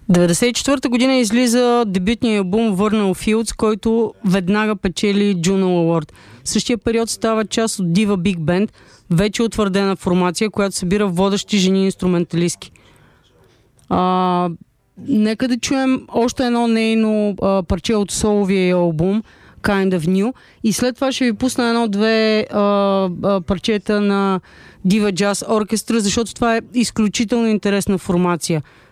1994 година излиза дебютния албум Vernal Fields, който веднага печели Juno Award. В същия период става част от Diva Big Band, вече утвърдена формация, която събира водещи жени инструменталистки. Нека да чуем още едно нейно парче от соловия албум Kind of New и след това ще ви пусна едно-две парчета на Diva Jazz Orchestra, защото това е изключително интересна формация.